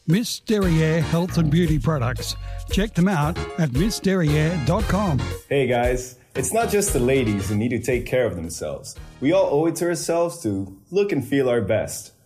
Miss Derriere Health and Beauty Products. Check them out at missderriere.com. Hey guys, it's not just the ladies who need to take care of themselves. We all owe it to ourselves to look and feel our best.